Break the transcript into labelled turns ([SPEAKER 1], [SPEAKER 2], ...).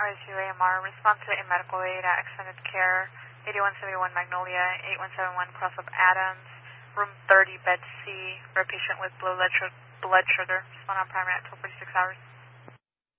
[SPEAKER 1] RSU AMR, response to a medical aid at extended care, 8171 Magnolia, 8171 Cross of Adams, room 30, bed C, for a patient with low blood sugar. Respond on primary at 12:46 hours.